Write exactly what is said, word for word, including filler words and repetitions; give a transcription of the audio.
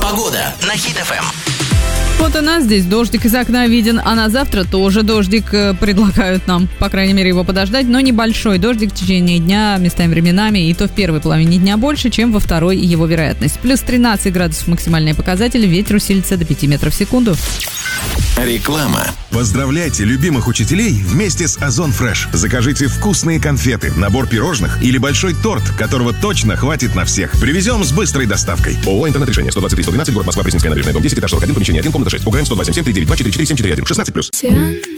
Погода на Хит-ФМ. Вот у нас здесь дождик из окна виден, а на завтра тоже дождик предлагают нам, по крайней мере, его подождать, но небольшой дождик в течение дня, местами временами, и то в первой половине дня больше, чем во второй его вероятность. Плюс тринадцать градусов максимальные показатели, ветер усилится до пяти метров в секунду. Реклама. Поздравляйте любимых учителей вместе с Озон Фреш. Закажите вкусные конфеты, набор пирожных или большой торт, которого точно хватит на всех. Привезем с быстрой доставкой. ООО «Интернет-решение», сто двадцать три сто двенадцать, город Москва, Пресненская набережная, дом десять, этаж сорок один, помещение один, комната шесть. УГРН сто два семь семь три девять два четыре четыре семь четыре один. шестнадцать плюс.